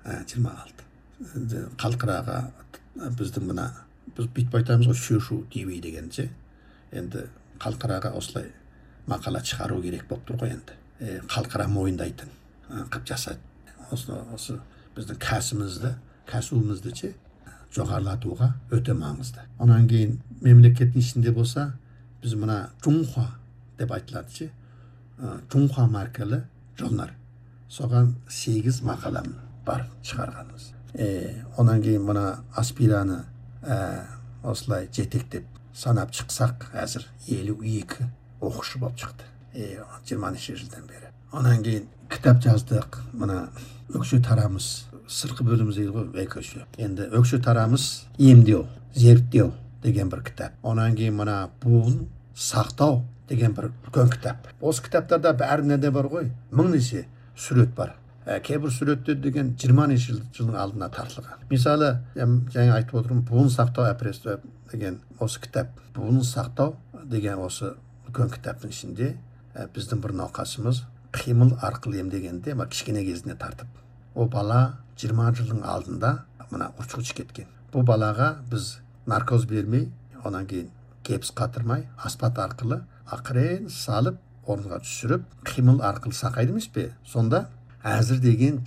26. Қалқыраға біздің мына біз бүйтіп айтамыз ғой, шөшу дебей дегенше. Енді қалқыраға осылай мақала шығару керек болып тұр ғой енді. Қалқыра мойындайтын қып жасады. Осы біздің кәсібімізді жоғарылатуға өте маңызды. Онан кейін мемлекеттің ішінде болса, біз мына Жунхуа деп айтылады. Жунхуа маркалы журнал. Соған 8 мақалам бар шығарғанымыз. Онан кейін мына аспираны осылай жетектеп санап шықсақ, әзір 52 оқушы болып шықты. 20 жылдан бері. Онан кейін кітап жаздық. Мына өкше тарамыз, сырқы бөліміз дейді ғой, өкше. Енді өкше тарамыз емдеу, зерттеу деген бір кітап. Онан кейін мына буын сақтау деген бір үлкен кітап. Осы кітаптарда бәріне де бар ғой, 1000 неше сурет бар. Кейбір суреттер деген 20 жылдың алдына тартылған. Мысалы, жаңа айтып отырмын, буын сақтау әпіресі деген осы кітап. Буын сақтау деген осы үлкен кітаптың ішінде біздің бір науқасымыз қимыл арқылы емдегенде кішкене кезіне тартып. Ол бала 20 жылдың алдында мына ұршығы кеткен. Бұл балаға біз наркоз бермей, онан кейін гипс қатырмай, аспат арқылы ақырын салып, орынға түсіріп, қимыл арқылы сақайды емес пе? Сонда әзір деген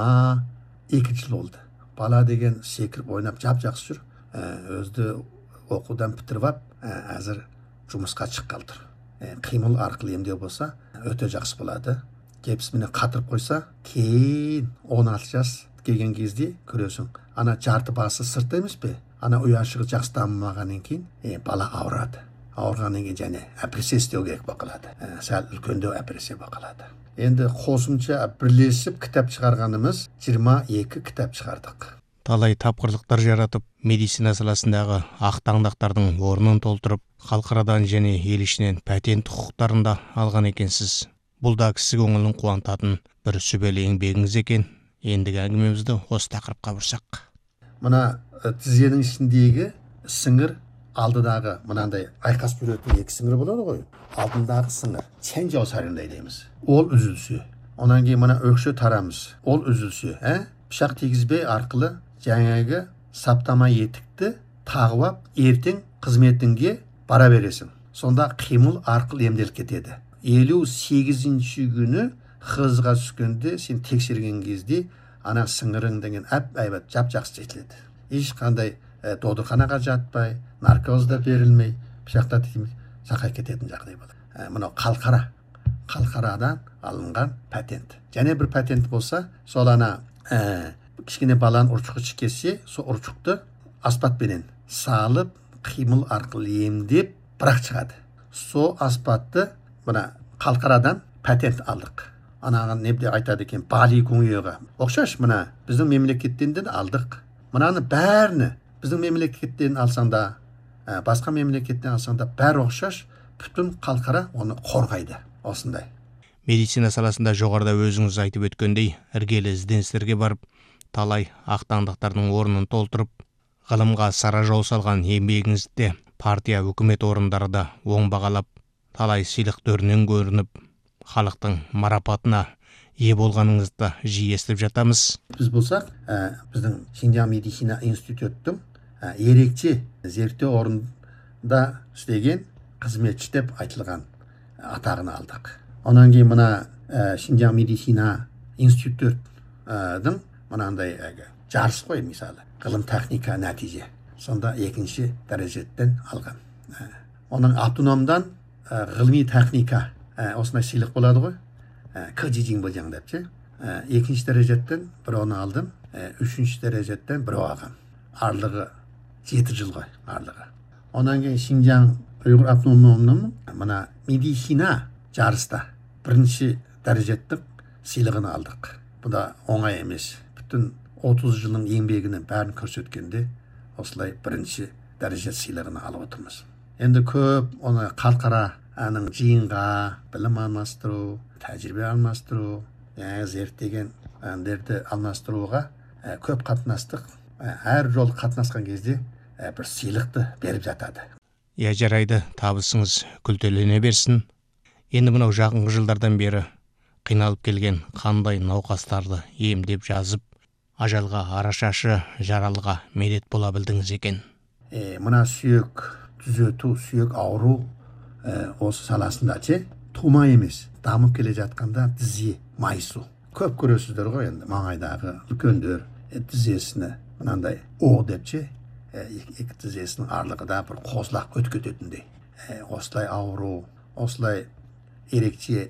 22 жыл болды. Бала деген секіріп ойнап жап-жақсы жүр. Өзді оқудан бітіріп ап, әзір жұмысқа шыққалы тұр. Қимыл арқылы емдеу болса, өте жақсы болады. Гипсменен қатырып қойса, кейін 16 жас келген кезде көресің, ана жарты басы сыртта емес пе? Ана ұяшығы жақсы дамымағаннан кейін, бала ауырады. Ауырғаннан кейін және әпіресе істеу керек бақылады. Сәл үлкендеу әпіресе бақылады. Енді қосымша бірлесіп кітап шығарғанымыз 22 кітап шығардық. Талай тапқырлықтар жаратып, медицина саласындағы ақтаңдақтардың орнын толтырып, халықарадан және ел ішінен патент құқықтарында алған екенсіз. Бұл да кісі көңілін қуантатын бір сүбелі еңбегіңіз екен. Ендігі әңгімемізді осы тақырыпқа бұрсақ. Мына тізенің ішіндегі сіңір, алдыдағы мынандай айқас беретін 2 сіңір болады ғой. Алдындағы сіңір, чен жаусарындай дейміз. Ол үзілсе. Онан кейін мына өкше тарамыз. Ол үзілсе, пышақ тигізбей арқылы жаңағы саптама етікті тағып ап, ертең қызметіңге бара бересің. Сонда қимыл арқылы емделіп кетеді. 58-ші күні қызға түскенде сен тексерген кезде ана сіңірің деген әп-әйбат жап-жақсы жетіледі. Ешқандай додырханаға жатпай, наркозда берілмей, пышақта тимей, сақай кететін жағдай болады. Мынау қалқарадан алынған патент. Және бір патент болса, сол ана кішкене баланың ұршығы шекесе, сол ұршықты аспатпенен салып, қимыл арқылы емдеп, бірақ шығады. Сол аспатты мына қалқарадан патент алдық. Анаған небде айтады екен, Бали көңеуға. Оқшаш, мына біздің мемлекеттен де алдық. Мынаны бәріні біздің мемлекеттен алсаң да, басқа мемлекеттен алсаң да, бәрі оқшаш, бүтін қалқара оны қорғайды. Осындай. Медицина саласында жоғарыда өзіңіз айтып өткендей, іргелі ізденістерге барып, талай ақтаңдақтардың орнын толтырып, ғылымға сара жол салған еңбегіңізде партия өкімет орындары да оң бағалап, талай сыйлық төрінен көрініп, халықтың марапатына ие болғаныңызды жиі естіп жатамыз. Біз болсақ, біздің Шинжаң медицина институттың ерекше зерттеу орнында істеген қызметші деп айтылған атағын алдық. Онан кейін мына Шинжаң медицина институттың мынандай жарыс қой, мысалы, ғылым техника нәтиже. Сонда 2-ші дәрежеттен алған. Оның автономдан ғылыми техника осындай сыйлық болады ғой. Кыжижин болжаң деп ше. 2-ші дәрежеттен бір оны алдым, 3-ші дәрежеттен бір алғам. Арлығы 7 жыл ғой, арлығы. Онан кейін Шинжаң Uyghur автономның мына медицина жарыста 1-ші дәрежеттік сыйлығын алдық. Бұл да оңай емес. Бүтін 30 жылдың еңбегінің бәрін көрсеткенде осылай 1-ші дәреже сыйлығын алып отырмыз. Енді көп оны қалқараның жиынға білім алмастыру, тәжірибе алмастыру, зерттеген әндерді алмастыруға көп қатынастық. Әр жол қатынасқан кезде бір сыйлықты беріп жатады. Жарайды, табысыңыз күлтелене берсін. Енді мынау жақынғы жылдардан бері қиналып келген қандай науқастарды емдеп жазып, ажалға арашашы жаралға медет бола білдіңіз екен. Мына сүйек түзету, сүйек ауру осы саласында тума емес, дамып келе жатқанда тізе майысу. Көп көресіздер ғой енді маңайдағы үлкендер тізесіне мынандай о деп екі тізесінің арлығыда бір қозлақ өтіп кететіндей. Осылай ауру, осылай ерекше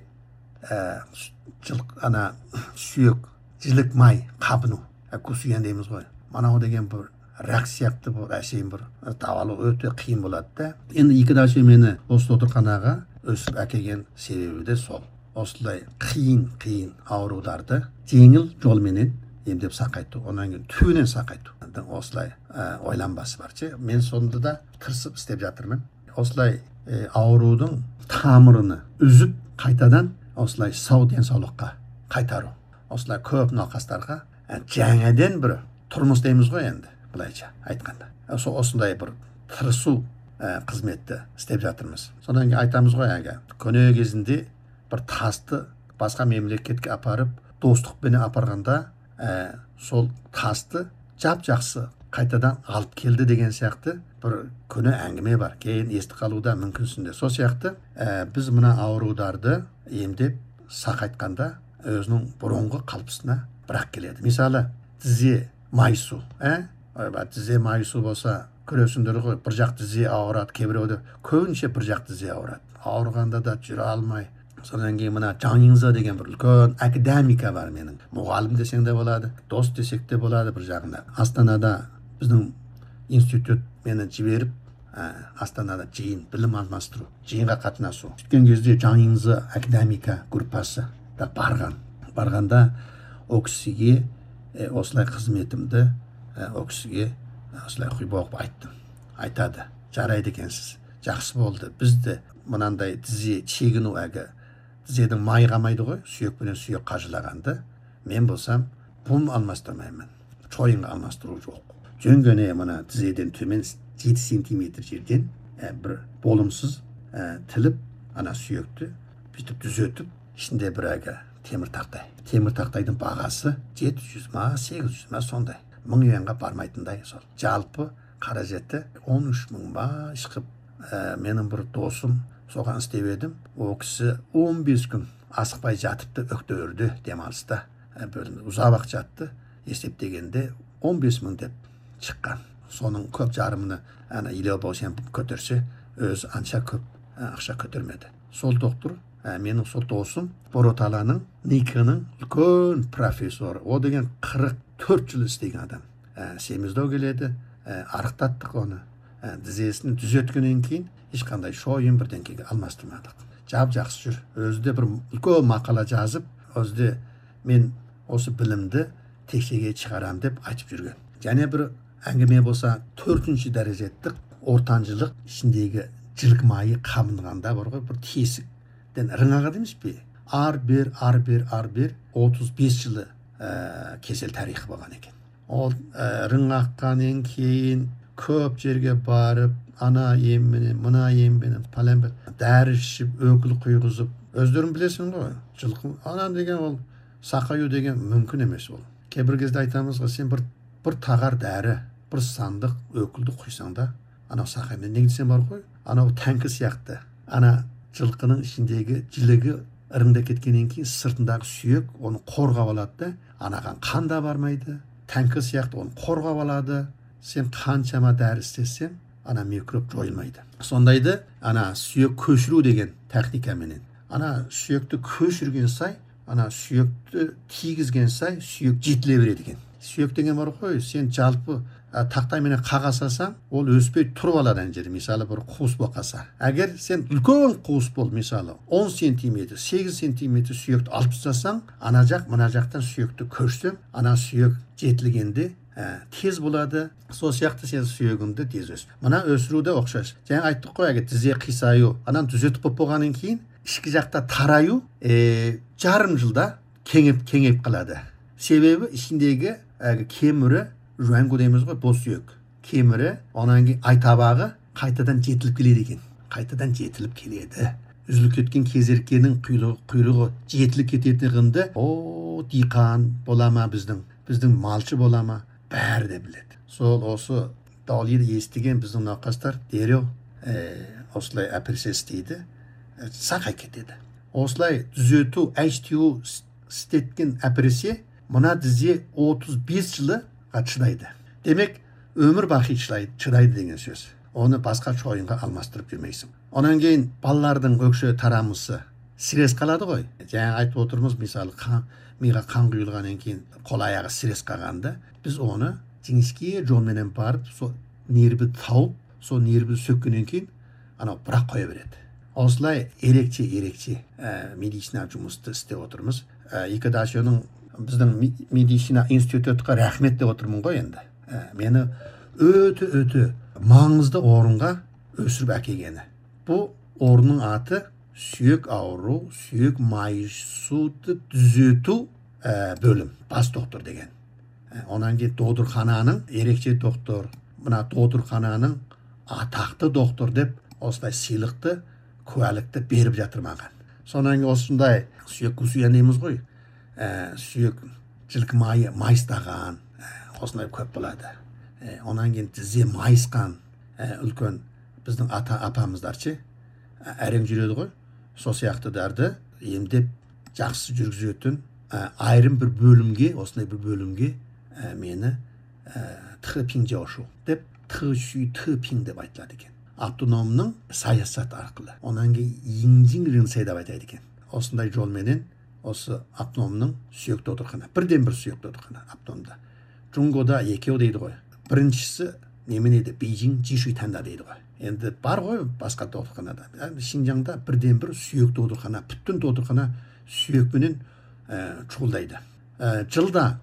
сүйек жілік май қабыну, көсүйен дейміз ғой. Манау деген бір рак сияқты бір әшейін бір табалу өте қиын болады да. Енді екі мені осы отырқанаға өсіп әкелген себебі де сол. Осылай қиын ауруларды жеңіл жолменен емдеп сақайту, онан кейін түбінен сақайту. Осылай ойланбасы бар. Мен сонда да тырысып істеп жатырмын. Осылай аурудың тамырыны үзіп, қайтадан осылай сау денсаулыққа қайтару. Осылай көп науқастарға жаңадан бір тұрмыс дейміз ғой енді, былайша айтқанда. Осындай бір тырысу қызметті істеп жатырмыз. Содан кейін айтамыз ғой әге, көне кезінде бір тасты басқа мемлекетке апарып, достықпен апарғанда, сол тасты жап-жақсы қайтадан алып келді деген сияқты бір көне әңгіме бар. Кейін естіп қалуда мүмкінсінде. Сол сияқты біз мына аурударды емдеп сақайтқанда өзінің бұрынғы қалпысына бірақ келеді. Мысалы, тізе майысу. Тізе майысу болса, көресіңдер ғой, бір жақ тізе ауырады, кейбіреуде көбінше бір жақ тізе ауырады. Ауырғанда да жүре алмай. Содан кейін мына Жаңинза деген бір үлкен академика бар менің. Мұғалім десең де болады, дос десек те болады бір жағында. Астанада біздің институт мені жіберіп, Астанада білім алмастыру, жиынға қатынасу. Сөйткен кезде Жаңинза академика группасы да барғанда о кісіге осылай қызметімді о кісіге осылай құйбоқ айттым. Айтады, жарайды екенсіз, жақсы болды. Бізді мынандай тізе шегіну тізедің майы қамайды ғой, сүйек пенен сүйек қажылағанды, мен болсам бұм алмастырмаймын, чойынға алмастыру жоқ. Жөнгене мына тізеден төмен 7 сантиметр жерден бір болымсыз тіліп, ана сүйекті бүйтіп түзетіп, ішінде бір темір тақтай. Темір тақтайдың бағасы 700 ма, 800 ма сондай. 1000 юанға бармайтындай сол. Жалпы қаражеті 13 000 ба ішқып, менің бір досым соған істеп едім. О кісі 15 күн асықпай жатыпты, өктөрді демалыста. Ұзақ жатты. Есептегенде 15 000 деп шыққан. Соның көп жарымını илеу болсен көтерсе, өзі анша көп ақша көтермеді. Сол доктор, менің сол досым Бороталаның Никаның үлкен профессор. О деген 44 жыл істеген адам. Семіздеу келеді, арықтаттық оны. Тізесін түзеткеннен кейін ешқандай шойын бірдеңкеге алмастырмадық. Жақсы жүр. Өзі бір үлкен мақала жазып, өзі мен осы білімді текшеге шығарам деп айтып жүрген. Және бір әңгіме болса 4-ші дәрежеттік ортанжылық ішіндегі жілік майы қабынғанда бар ғой, бір тесіктен рыңаға дейміз бе? Ар бер 35 жылы кесел тарихы болған екен. Ол рыңаққанен кейін көп жерге барып, ана емменен, мына емменен, пәленбір дәрі ішіп, өкіл құйғызып, өздерің білесің ғой, жылқы, ана деген ол сақаю деген мүмкін емес ол. Кейбір кезде айтамыз ғой, сен бір тағар дәрі, бір сандық өкілді құйсаң да, анау сақаймен негдесен бар ғой, анау тәңкі сияқты, ана жылқының ішіндегі жілігі ырыңда кеткеннен кейін сыртындағы сүйек оны қорғап алады да, анаған қан да бармайды, тәңкі сияқты оны қорғап алады. Сен қаншама дәрі істесең, ана микроб жойылмайды. Сондайды, ана сүйек көшіру деген техникаменен. Ана сүйекті көшірген сай, ана сүйекті тигізген сай, сүйек жетіле береді екен. Сүйек деген бар ғой, сен жалпы тақтайменен қағасасаң, ол өспей тұрып алады ана жері. Мысалы бір қуыс боқаса. Әгер сен үлкен қуыс бол, мысалы 10 сантиметр, 8 сантиметр сүйекті алып тастасаң, ана жақ, мына жақтан сүйекті көшсең, ана сүйек жетілгенде тез болады. Сол сияқты сен сүйегіңді тез өс. Мына өсіруде оқшаш. Жаңа айттық қой, әге тізе қисаю, анан түзетіп болғаннан кейін ішкі жақта тараю жарым жылда кеңеп қалады. Себебі ішіндегі кемірі, жуангу дейміз ғой, бос сүйек. Кемірі, онан кейін айтабағы қайтадан жетіліп келеді екен. Қайтадан жетіліп келеді. Үзіліп кеткен кезеркенің құйрығы жетіліп кететінді, диқан болама біздің біздің малшы бола ма, бәрі де біледі. Сол осы далиды естіген біздің науқастар дереу осылай операция істейді, сақай кетеді. Осылай түзету, HTU істеткен операция мына дізде 35 жылға шыдайды. Демек, өмір бақи шыдайды деген сөз. Оны басқа шойынға алмастырып жүрмейсің. Онан кейін балалардың өкше тарамысы сирес қалады ғой. Жаңа айтып отырмыз, мысалы, миға қан құйылғаннан кейін қол аяғы сирес қалғанда, біз оны жіңішке жолменен барып, сол нерві тауып, сол нерві сөккеннен кейін анау бірақ қоя береді. Осылай ерекше медицина жұмысты істеп отырмыз. Екадашының біздің медицина институтқа рахмет деп отырмын ғой енді. Мені өте маңызды орынға өсіріп әкелгені. Бұл орынның аты сүйек ауру, сүйек майысуды түзету бөлім, бас доктор деген. Онан кейін докторхананың ерекше доктор, мына докторхананың атақты доктор деп осылай сыйлықты, куәлікті беріп жатыр маған. Сонан кейін осындай сүйек күсуян дейміз ғой. Сүйек жылқы майы майыстаған, осындай көп болады. Онан кейін тізе майысқан үлкен біздің апамыздарчы әрең жүреді ғой. Сол сияқтыларды емдеп жақсы жүргізетін айрым бір бөлімге, осындай бір бөлімге мені тхыпин жаушу деп, тхыпин деп айтылады екен. Автономның саясат арқылы. Онан кейін еңжің рынсай деп айтады екен. Осындай жолменен осы автономның сүйек докторхана. Бірден бір сүйек докторхана автономда. Джунгода екеу дейді ғой. Біріншісі немен еді? Бейжің Жишуйтанда дейді ғой. Енді бар ғой басқа докторханада. Шинжаңда бірден бір сүйек докторхана, бүтін докторхана сүйекпенен шұғылдайды. Жылда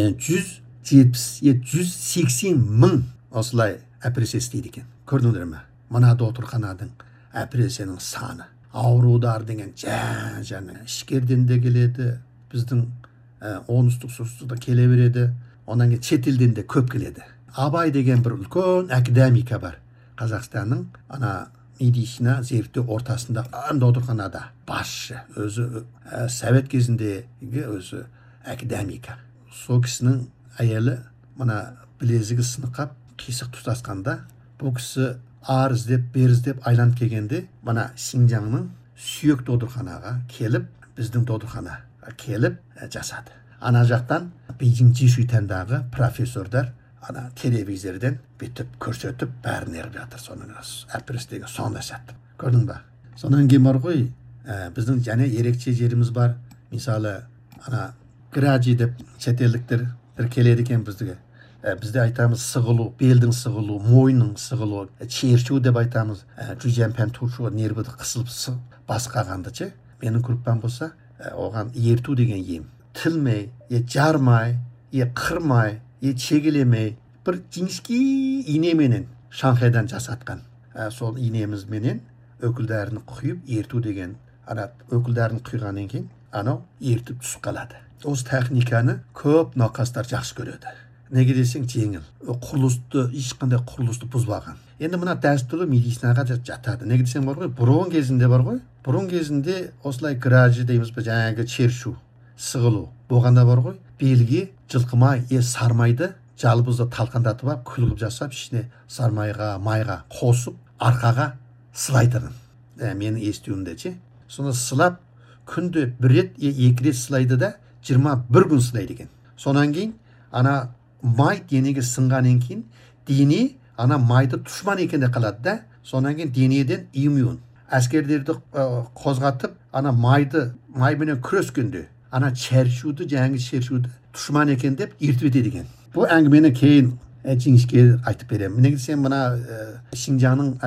170-180 мың осылай операция істейді екен. Көрдіңдер ме? Мына докторхананың операцияның саны. Аурудар деген жаңа ішкерден де келеді, біздің оңтүстік-солтүстікте келе береді, онан кейін шетелден де көп келеді. Абай деген бір үлкен академика бар. Қазақстанның ана медицина зерттеу ортасында докторханада басшы, өзі совет кезіндегі өзі академика. Сол кісінің әйелі мына білезігі сынықап қисық тұтасқанда, бұл кісі арыз деп, беріз деп айланып келгенде, мына Шинжаңның сүйек докторханаға келіп, біздің докторханаға келіп жасады. Ана жақтан Бейжің Жишуйтандағы профессордар ана телевизордан бүйтіп көрсетіп бәрін еріп жатыр. Соның операциядегі соны жасады. Көрдің ба? Сонан кейін бар ғой, біздің және ерекше жеріміз бар. Мысалы, ана граджи деп шетелдіктер келеді екен біздіге. Бізде айтамыз сығылу, белдің сығылу, мойның сығылу, черчу деп айтамыз. Жүземпен туршу нервіді қысылып басқағанды че. Менің күріппен болса, оған ерту деген ем. Тілмей, жармай, қырмай, чегелемей, бір жіңішке инеменен Шанхайдан жасатқан. Сол инемізменен өкілдерін құйып, ерту деген, өкілдерін құйғаннан кейін, анау ертіп түсіп қалады. Осы техниканы көп науқастар жақсы көреді. Неге десең жеңіл. Құрылысты, ешқандай құрылысты бұзбаған. Енді мына дәстүрлі медицинаға жатады. Неге десең бар ғой, бұрын кезінде бар ғой. Бұрын кезінде осылай гражи дейміз бе, жаңағы чершу, сығылу болғанда бар ғой. Белге жылқымай, сармайды жалбызды талқандатып алып, күлгіп жасап, ішіне сармайға, майға қосып, арқаға сылайтырын. Менің естуімде че. Соны сылап, күнде бір рет, екі рет сылайды да, 21 күн сылайды екен. Сонан кейін, ана май денеге сынғаннан кейін, дене ана майды дұшман екенде қалады да, сонан кейін денеден иммун. Әскердерді қозғатып, ана майменен күрескенде, ана чершуды, жаңғы чершуды дұшман екен деп ертіп етеді екен. Бұл әңгімені кейін жіңішке айтып беремін. Неге десем, мына Шинжаңның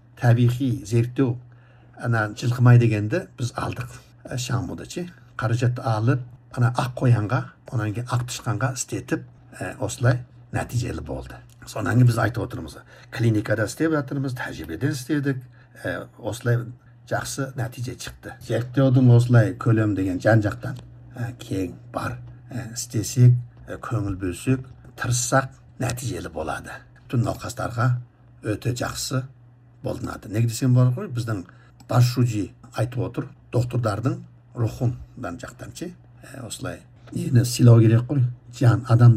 табиғи зерттеу ана жылқымай дегенді біз алдық. Шамбуда че, қаражатты алып, ана ақ қоянға, онан кейін ақ тышқанға істетіп, осылай нәтижелі болды. Сонан кейін біз айтып отырмыз. Клиникада істеп жатырмыз, тәжірибеден істедік, осылай жақсы нәтиже шықты. Зерттеудің осылай көлем деген жан-жақтан кең бар. Істесек, көңіл бөлсек, тырыссақ нәтижелі болады. Түн науқастарға өте жақсы болынады. Неге десем бар ғой, біздің басшужи айтып отыр, доктордардың рухындан жақтан че, осылай нені сыйлау керек қой, жан адам